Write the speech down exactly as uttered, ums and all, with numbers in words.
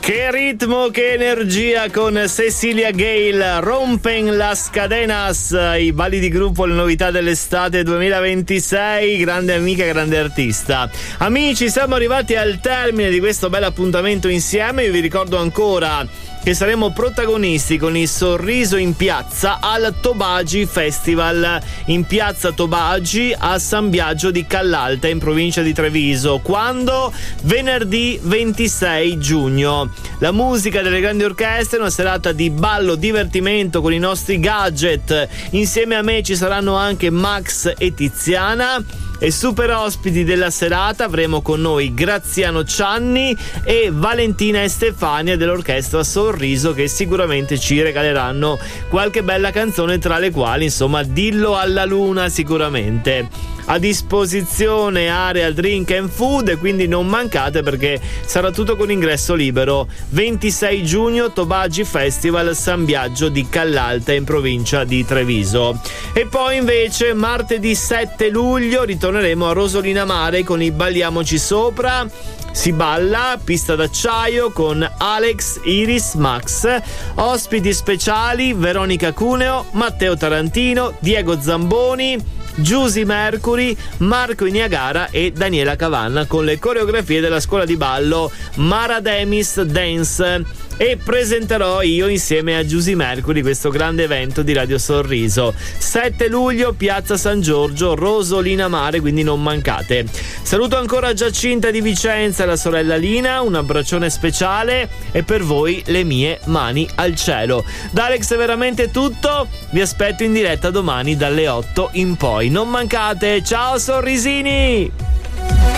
Che ritmo, che energia con Cecilia Gale, Rompen las cadenas, i balli di gruppo, le novità dell'estate duemilaventisei, grande amica, grande artista. Amici, siamo arrivati al termine di questo bel appuntamento insieme. Io vi ricordo ancora che saremo protagonisti con il Sorriso in Piazza al Tobagi Festival, in piazza Tobagi a San Biagio di Callalta in provincia di Treviso. Quando? Venerdì ventisei giugno. La musica delle grandi orchestre, una serata di ballo, divertimento con i nostri gadget. Insieme a me ci saranno anche Max e Tiziana. E super ospiti della serata avremo con noi Graziano Cianni e Valentina e Stefania dell'orchestra Sorriso, che sicuramente ci regaleranno qualche bella canzone, tra le quali insomma Dillo alla Luna sicuramente. A disposizione area drink and food, quindi non mancate perché sarà tutto con ingresso libero. ventisei giugno Tobagi Festival, San Biagio di Callalta in provincia di Treviso. E poi invece martedì sette luglio ritorneremo a Rosolina Mare con i Balliamoci Sopra. Si balla, pista d'acciaio con Alex, Iris, Max, ospiti speciali Veronica Cuneo, Matteo Tarantino, Diego Zamboni, Giusy Mercury, Marco Niagara e Daniela Cavanna con le coreografie della scuola di ballo Marademis Dance. E presenterò io insieme a Giusy Mercury questo grande evento di Radio Sorriso. sette luglio, Piazza San Giorgio, Rosolina Mare, quindi non mancate. Saluto ancora Giacinta di Vicenza e la sorella Lina, un abbraccione speciale e per voi le mie mani al cielo. Da Alex è veramente tutto, vi aspetto in diretta domani dalle otto in poi. Non mancate, ciao sorrisini!